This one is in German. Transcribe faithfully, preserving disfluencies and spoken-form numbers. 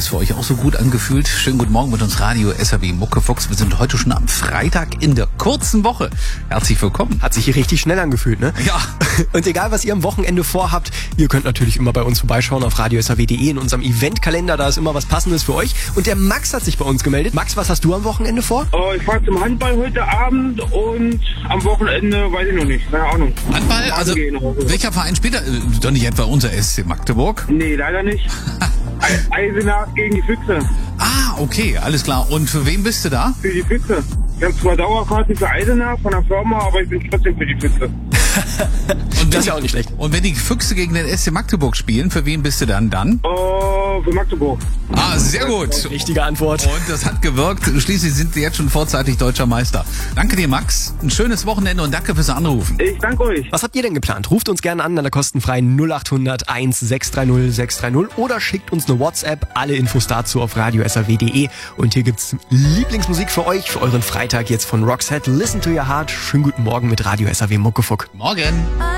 das für euch auch so gut angefühlt? Schönen guten Morgen mit uns Radio S R W Muckefuchs. Wir sind heute schon am Freitag in der kurzen Woche. Herzlich willkommen. Hat sich hier richtig schnell angefühlt, ne? Ja. Und egal, was ihr am Wochenende vorhabt, ihr könnt natürlich immer bei uns vorbeischauen auf radio s r w punkt d e in unserem Eventkalender. Da ist immer was Passendes für euch. Und der Max hat sich bei uns gemeldet. Max, was hast du am Wochenende vor? Oh, ich fahre zum Handball heute Abend und am Wochenende weiß ich noch nicht. Keine Ahnung. Handball? Also, welcher Verein spielt da? Doch nicht etwa unser S C Magdeburg? Nee, leider nicht. Eisenach gegen die Füchse. Ah, okay, alles klar. Und für wen bist du da? Für die Füchse. Ich habe zwar Dauerkarten für Eisenach von der Firma, aber ich bin trotzdem für die Füchse. Und das ist ja auch nicht schlecht. Und wenn die Füchse gegen den S C Magdeburg spielen, für wen bist du dann dann? Oh, für Magdeburg. Ah, sehr gut. Richtige Antwort. Und das hat gewirkt. Schließlich sind sie jetzt schon vorzeitig deutscher Meister. Danke dir, Max. Ein schönes Wochenende und danke fürs Anrufen. Ich danke euch. Was habt ihr denn geplant? Ruft uns gerne an an der kostenfreien null acht hundert eins sechs drei null sechs drei null oder schickt uns eine WhatsApp. Alle Infos dazu auf radio s r w punkt d e. Und hier gibt's Lieblingsmusik für euch, für euren Freitag jetzt von Roxette. Listen to your heart. Schönen guten Morgen mit Radio S R W Muckefuck. Morgen.